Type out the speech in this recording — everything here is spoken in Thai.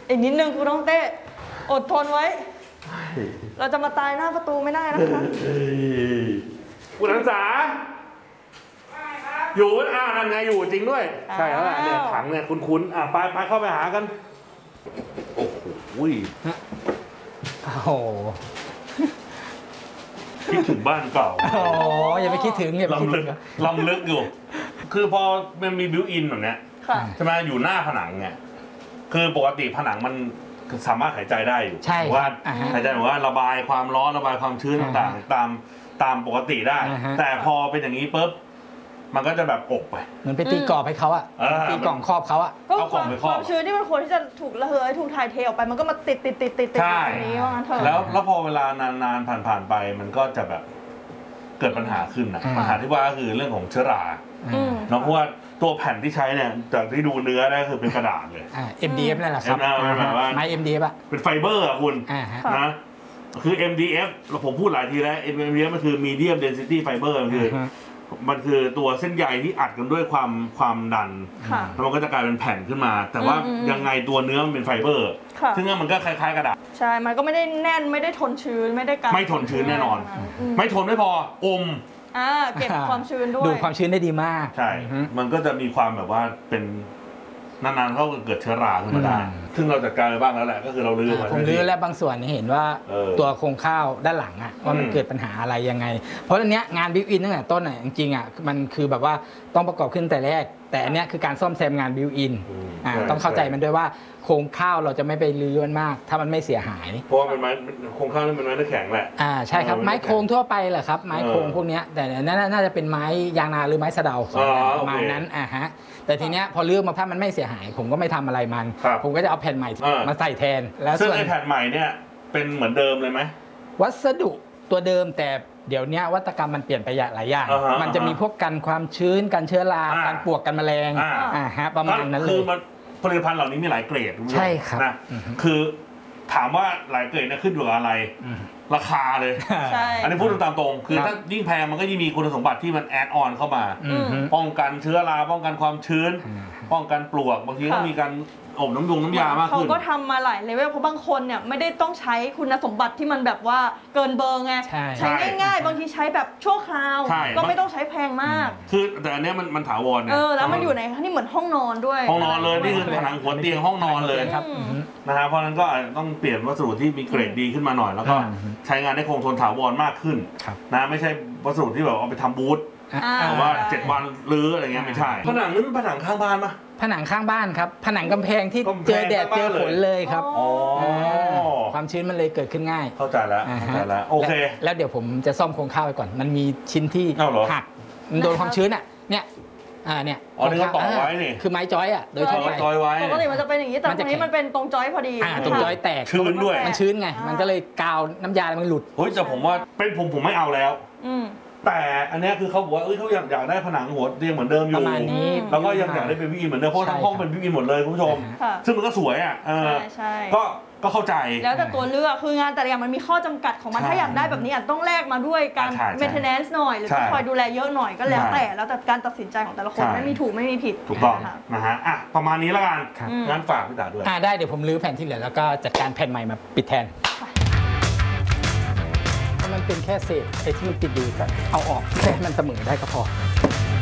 อีกนิดนึงคุณน้องเต้อดทนไว้เราจะมาตายหน้าประตูไม่ได้นะคะคุณหันษาอยู่นั่นไงอยู่จริงด้วยใช่แล้วแหละเนี่ยถังเนี่ยคุ้นๆไปเข้าไปหากันโอ้โหโอ้โหคิดถึงบ้านเก่าอ๋ออย่าไปคิดถึงอย่าไปคิดถึงลำลึกอยู่คือพอมันมีบิวอินแบบเนี้ยใช่ไหมอยู่หน้าผนังเนี่ยคือปกติผนังมันสามารถหายใจได้อยู่ว่าหายใจว่าระบายความร้อนระบายความชื้นต่างๆตามปกติได้แต่พอเป็นอย่างนี้ปุ๊บมันก็จะแบบอกไปเหมือนไปตีกรอบให้เขาอะตีกล่องครอบเขาอะก็ความชื้นที่มันควรที่จะถูกระเหยถูกถ่ายเทออกไปมันก็มาติดใช่นี้ว่างั้นเถอะแล้วพอเวลานานผ่านไปมันก็จะแบบเกิดปัญหาขึ้นนะปัญหาที่ว่าก็คือเรื่องของเชื้อราเนาะเพราะว่าตัวแผ่นที่ใช้เนี่ยจากที่ดูเนื้อได้คือเป็นกระดาษเลย MDF นั่นแหละครับไม้ MDF อะเป็นไฟเบอร์อะคุณนะคือ MDF ผมพูดหลายทีแล้ว MDF มันคือ Medium Density Fiber มันคือตัวเส้นใยที่อัดกันด้วยความดันแล้วมันก็จะกลายเป็นแผ่นขึ้นมาแต่ว่ายังไงตัวเนื้อมันเป็นไฟเบอร์ซึ่งมันก็คล้ายๆกระดาษใช่มันก็ไม่ได้แน่นไม่ได้ทนชื้นไม่ได้กันไม่ทนชื้นแน่นอนไม่ทนไม่พอเก็บความชื้นด้วยดูความชื้นได้ดีมากใช่มันก็จะมีความแบบว่าเป็นนานๆเขาเกิดเชื้อราขึ้นมาได้ซึ่งเราจัดการไปบ้างแล้วแหละก็คือเราลื้อผมลื้อและบางส่วนเห็นว่าตัวโครงข้าวด้านหลังว่ามันเกิดปัญหาอะไรยังไงเพราะอันเนี้ยงานบิวอินตั้งแต่ต้นจริงๆมันคือแบบว่าต้องประกอบขึ้นแต่แรกแต่อันเนี้ยคือการซ่อมแซมงานบิวอินต้องเข้าใจมันด้วยว่าโครงข้าวเราจะไม่ไปรื้อมันมากถ้ามันไม่เสียหายเพราะว่าเป็นไม้โครงข้าวนี่เป็นไม้แข็งแหละใช่ครับไม้โครงทั่วไปแหละครับไม้โครงพวกนี้แต่น่าจะเป็นไม้ยางนาหรือไม้สะเดาประมาณนั้นแต่ทีเนี้ยพอรื้อมาถ้ามันไม่เสียหายผมก็ไม่ทำอะไรมันผมก็จะเอาแผ่นใหม่มาใส่แทนแล้วซึ่งไอ้แผ่นใหม่เนี่ยเป็นเหมือนเดิมเลยไหมวัสดุตัวเดิมแต่เดี๋ยวนี้วัตกรรมมันเปลี่ยนไปหลายอย่างมันจะมีพวกกันความชื้นกันเชื้อราการปลวกกันแมลงประมาณนั้นเลยผลิตภัณฑ์เหล่านี้มีหลายเกรดใช่ครับนะคือถามว่าหลายเกรดเนี่ยขึ้นอยู่กับอะไรราคาเลยอันนี้พูดตามตรงคือถ้ายิ่งแพงมันก็ยิ่งมีคุณสมบัติที่มันแอดออนเข้ามาป้องกันเชื้อราป้องกันความชื้นป้องกันปลวกบางทีก็มีการอบน้ำยามากขึ้นเขาก็ทำมาหลายเลเวลเพราะบางคนเนี่ยไม่ได้ต้องใช้คุณสมบัติที่มันแบบว่าเกินเบอร์ไงใช้ง่ายๆบางทีใช้แบบชั่วคราวก็ไม่ต้องใช้แพงมากคือแต่อันนี้มันถาวรเนี่ยแล้วมันอยู่ในนี่เหมือนห้องนอนด้วยห้องนอนเลยนี่คือผนังหัวเตียงห้องนอนเลยครับนะฮะเพราะนั้นก็ต้องเปลี่ยนวัสดุที่มีเกรดดีขึ้นมาหน่อยแล้วก็ใช้งานได้คงทนถาวรมากขึ้นนะไม่ใช่วัสดุที่แบบเอาไปทำบูธว่า7 วันรื้ออะไรเงี้ยไม่ใช่ผนังนี่เป็นผนังข้างบ้านปะผนังข้างบ้านครับผนังกำแพงที่เจอแดดเจอฝนเลยครับความชื้นมันเลยเกิดขึ้นง่ายเข้าใจแล้วโอเคแล้วเดี๋ยวผมจะซ่อมโครงข้าวไปก่อนมันมีชิ้นที่หักมันโดนความชื้นเนี่ยนี่เขาต่อไว้นี่คือไม้จอยโดยทั่วไปจอยไว้ปกติมันจะเป็นอย่างนี้แต่ตรงนี้มันเป็นตรงจอยพอดีตรงจอยแตกชื้นด้วยมันชื้นไงมันก็เลยกาวน้ำยามันหลุดเฮ้ยแต่ผมว่าเป็นผมไม่เอาแล้วแต่อันนี้คือเขาบอกว่าเขาอยากได้ผนังหัวเตียงเหมือนเดิมอยู่แล้วก็ยังอยากได้เป็นวิวเหมือนเดิมเพราะทั้งห้องเป็นวิวหมดเลยคุณผู้ชมซึ่งมันก็สวยใช่ก็เข้าใจแล้วแต่ตัวเลือกคืองานแต่ละอย่างมันมีข้อจำกัดของมันถ้าอยากได้แบบนี้อาจต้องแลกมาด้วยการ maintenance หน่อยหรือต้องคอยดูแลเยอะหน่อยก็แล้วแต่การตัดสินใจของแต่ละคนไม่มีถูกไม่มีผิดถูกต้องนะฮะประมาณนี้ละกันงั้นฝากพี่ตาด้วยได้เดี๋ยวผมรื้อแผ่นที่เหลือแล้วก็จัดการแผ่นใหม่มาปิดแทนมันเป็นแค่เศษไอ้ที่มันติดอยู่กันเอาออกแค่มันเสมอได้ก็พอ